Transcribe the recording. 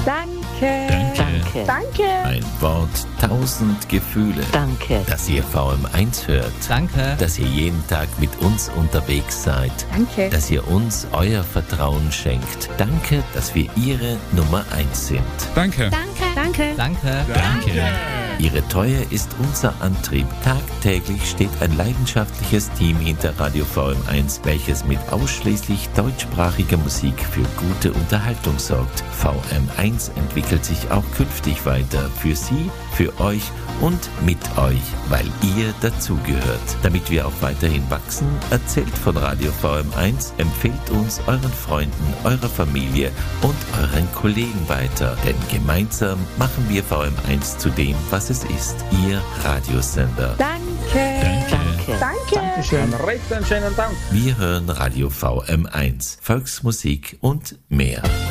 Danke. Danke. Danke. Ein Wort, 1000 Gefühle. Danke. Dass ihr VM1 hört. Danke. Dass ihr jeden Tag mit uns unterwegs seid. Danke. Dass ihr uns euer Vertrauen schenkt. Danke, dass wir Ihre Nummer 1 sind. Danke. Danke. Danke. Ihre Treue ist unser Antrieb. Tagtäglich steht ein leidenschaftliches Team hinter Radio VM1, welches mit ausschließlich deutschsprachiger Musik für gute Unterhaltung sorgt. VM1 entwickelt sich auch künftig weiter. Für Sie, für euch und mit euch, weil ihr dazugehört. Damit wir auch weiterhin wachsen, erzählt von Radio VM1, empfehlt uns euren Freunden, eurer Familie und euren Kollegen weiter. Denn gemeinsam machen wir VM1 zu dem, was es ist. Ihr Radiosender. Danke. Danke. Dankeschön. Recht einen schönen Dank. Wir hören Radio VM1, Volksmusik und mehr.